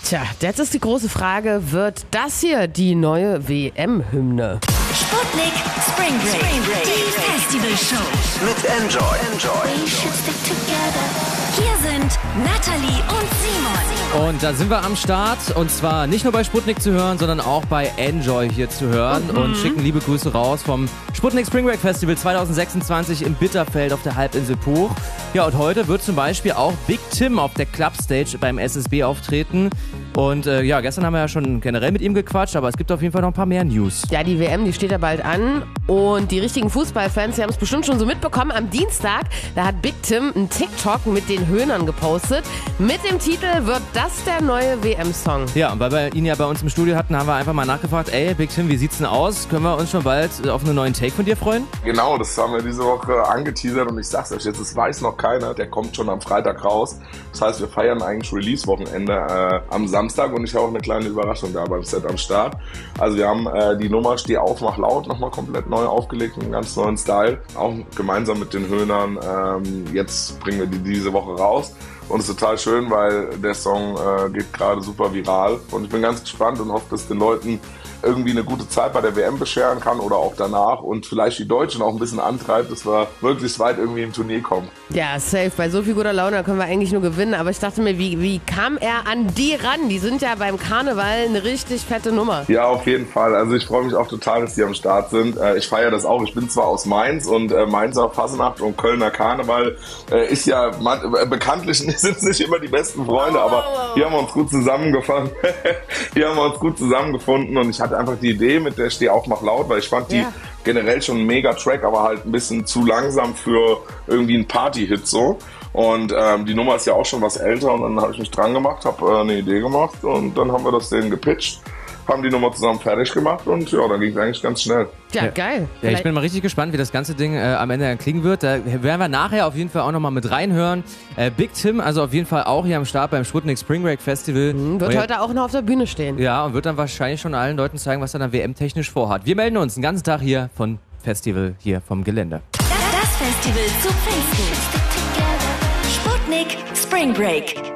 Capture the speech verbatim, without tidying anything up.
Tja, jetzt ist die große Frage, wird das hier die neue W M-Hymne? Sputnik Spring Break, Spring Break. Die Festivalshow mit Enjoy. Enjoy. We should stick together. Hier sind Natalie und Simon. Und da sind wir am Start. Und zwar nicht nur bei Sputnik zu hören, sondern auch bei Enjoy hier zu hören. Mhm. Und schicken liebe Grüße raus vom Sputnik Spring Break Festival zwanzig sechsundzwanzig im Bitterfeld auf der Halbinsel Puch. Ja, und heute wird zum Beispiel auch Big Tim auf der Clubstage beim S S B auftreten. Und äh, ja, gestern haben wir ja schon generell mit ihm gequatscht, aber es gibt auf jeden Fall noch ein paar mehr News. Ja, die W M, die steht ja bald an. Und die richtigen Fußballfans, die haben es bestimmt schon so mitbekommen. Am Dienstag, da hat Big Tim einen TikTok mit den Höhnern gepostet. Mit dem Titel „Wird das der neue W M-Song?" Ja, und weil wir ihn ja bei uns im Studio hatten, haben wir einfach mal nachgefragt, ey, Big Tim, wie sieht's denn aus? Können wir uns schon bald auf einen neuen Take von dir freuen? Genau, das haben wir diese Woche angeteasert und ich sag's euch jetzt, das weiß noch keiner, der kommt schon am Freitag raus. Das heißt, wir feiern eigentlich Release-Wochenende äh, am Samstag und ich habe auch eine kleine Überraschung da beim Set am Start. Also wir haben äh, die Nummer Steh auf, mach laut nochmal komplett neu aufgelegt, einen ganz neuen Style, auch gemeinsam mit den Höhnern. Ähm, jetzt bringen wir die diese Woche raus. Und es ist total schön, weil der Song äh, geht gerade super viral. Und ich bin ganz gespannt und hoffe, dass den Leuten irgendwie eine gute Zeit bei der W M bescheren kann oder auch danach und vielleicht die Deutschen auch ein bisschen antreibt, dass wir möglichst weit irgendwie im Turnier kommen. Ja, safe. Bei so viel guter Laune können wir eigentlich nur gewinnen. Aber ich dachte mir, wie, wie kam er an die ran? Die sind ja beim Karneval eine richtig fette Nummer. Ja, auf jeden Fall. Also ich freue mich auch total, dass die am Start sind. Ich feiere das auch. Ich bin zwar aus Mainz und Mainzer Fasnacht und Kölner Karneval ist ja bekanntlich sind es nicht immer die besten Freunde, aber hier haben wir uns gut zusammengefunden. Hier haben wir uns gut zusammengefunden und ich hatte einfach die Idee mit der Steh auf, mach laut, weil ich fand die ja. generell schon ein mega Track, aber halt ein bisschen zu langsam für irgendwie einen Party-Hit so. Und ähm, die Nummer ist ja auch schon was älter und dann habe ich mich dran gemacht, habe äh, eine Idee gemacht und dann haben wir das denen gepitcht, haben die Nummer zusammen fertig gemacht und ja, dann ging es eigentlich ganz schnell. Ja, geil. Ja, ich bin mal richtig gespannt, wie das ganze Ding äh, am Ende dann klingen wird. Da werden wir nachher auf jeden Fall auch nochmal mit reinhören. Äh, Big Tim, also auf jeden Fall auch hier am Start beim Sputnik Spring Break Festival. Mhm, wird und heute auch noch auf der Bühne stehen. Ja, und wird dann wahrscheinlich schon allen Leuten zeigen, was er dann W M-technisch vorhat. Wir melden uns den ganzen Tag hier von Festival, hier vom Gelände. Das Festival zu Pfingsten. Sputnik Spring Break.